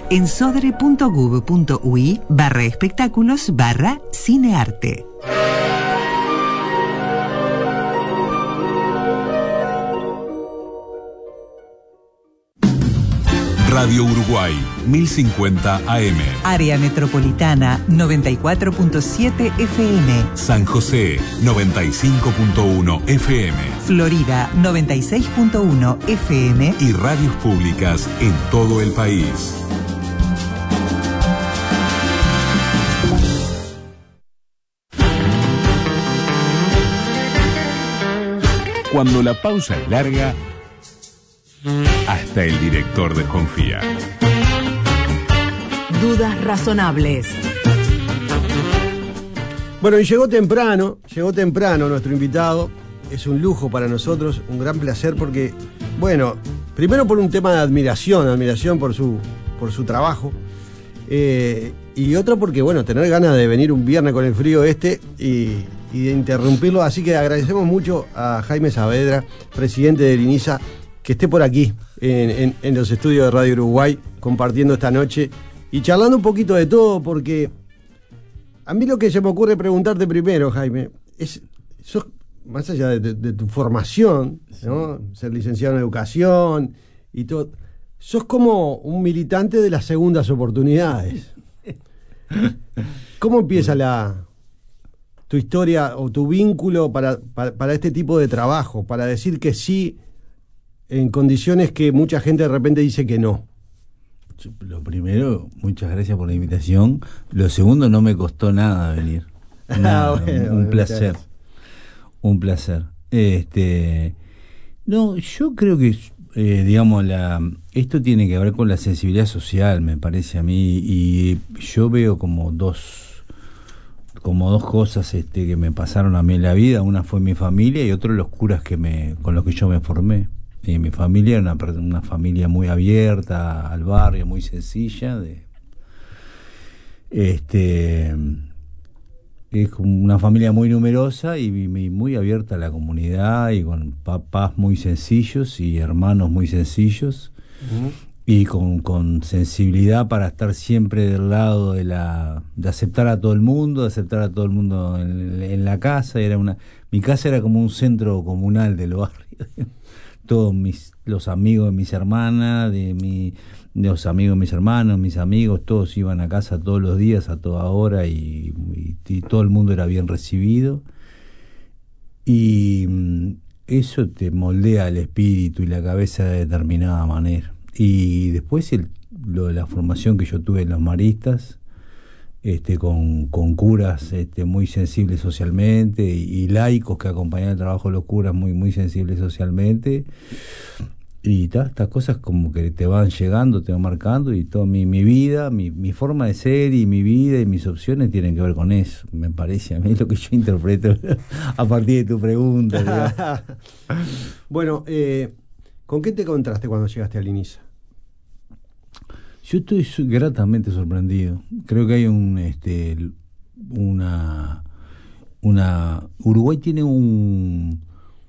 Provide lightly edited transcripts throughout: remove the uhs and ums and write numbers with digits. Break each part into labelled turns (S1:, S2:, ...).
S1: en sodre.gov.ui/espectáculos/cinearte.
S2: Radio Uruguay, 1050 AM.
S1: Área Metropolitana, 94.7 FM.
S2: San José, 95.1 FM.
S1: Florida, 96.1 FM.
S2: Y radios públicas en todo el país. Cuando la pausa es larga, hasta el director desconfía.
S3: Dudas razonables.
S4: Bueno, y llegó temprano nuestro invitado. Es un lujo para nosotros, un gran placer porque, bueno, primero por un tema de admiración por su trabajo. Y otro porque, bueno, tener ganas de venir un viernes con el frío y de interrumpirlo. Así que agradecemos mucho a Jaime Saavedra, presidente del INISA, que esté por aquí en los estudios de Radio Uruguay compartiendo esta noche y charlando un poquito de todo, porque a mí lo que se me ocurre preguntarte primero, Jaime, es, sos, más allá de tu formación, ¿no? Ser licenciado en educación y todo, sos como un militante de las segundas oportunidades. ¿Cómo empieza tu historia o tu vínculo para este tipo de trabajo, para decir que sí en condiciones que mucha gente de repente dice que no?
S5: Lo primero, muchas gracias por la invitación. Lo segundo, no me costó nada venir. Nada, bueno, un placer. Un placer. No, yo creo que, digamos, esto tiene que ver con la sensibilidad social, me parece a mí, y yo veo como dos cosas que me pasaron a mí en la vida. Una fue mi familia y otro los curas con los que yo me formé. Mi familia era una familia muy abierta al barrio, muy sencilla, es una familia muy numerosa y muy abierta a la comunidad, y con papás muy sencillos y hermanos muy sencillos. Uh-huh. Y con sensibilidad para estar siempre del lado de aceptar a todo el mundo, en la casa. Mi casa era como un centro comunal del barrio. Todos los amigos de mis hermanas, los amigos de mis hermanos, mis amigos, todos iban a casa todos los días, a toda hora, y todo el mundo era bien recibido. Y eso te moldea el espíritu y la cabeza de determinada manera. Y después lo de la formación que yo tuve en los maristas, con curas muy sensibles socialmente, y laicos que acompañaban el trabajo de los curas muy, muy sensibles socialmente, y estas cosas como que te van llegando, te van marcando, y toda mi vida, mi forma de ser y mi vida y mis opciones tienen que ver con eso, me parece a mí, lo que yo interpreto a partir de tu pregunta.
S4: Bueno, ¿con qué te encontraste cuando llegaste al INISA?
S5: Yo estoy gratamente sorprendido. Creo que hay Uruguay tiene un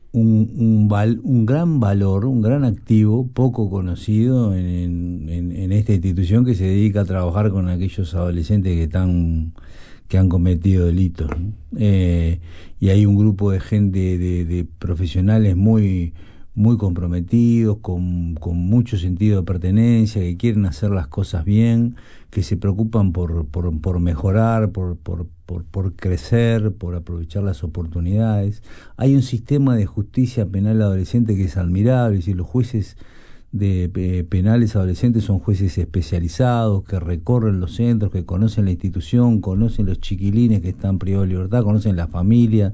S5: gran valor, un gran activo poco conocido en esta institución, que se dedica a trabajar con aquellos adolescentes que han cometido delitos, ¿no? Y hay un grupo de gente, de profesionales muy comprometidos, con mucho sentido de pertenencia, que quieren hacer las cosas bien, que se preocupan por mejorar, por crecer, por aprovechar las oportunidades. Hay un sistema de justicia penal adolescente que es admirable, es decir, los jueces de penales adolescentes son jueces especializados, que recorren los centros, que conocen la institución, conocen los chiquilines que están privados de libertad, conocen la familia,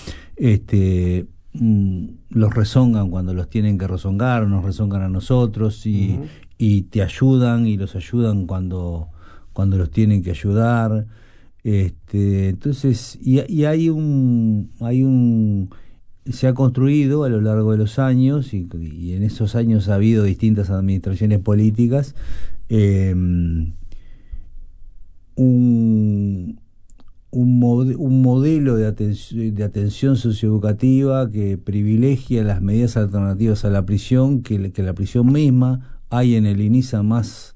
S5: los rezongan cuando los tienen que rezongar, nos rezongan a nosotros, y te ayudan y los ayudan cuando los tienen que ayudar. Entonces, y se ha construido a lo largo de los años, y en esos años ha habido distintas administraciones políticas, un modelo de atención socioeducativa que privilegia las medidas alternativas a la prisión, que la prisión misma. Hay en el INISA más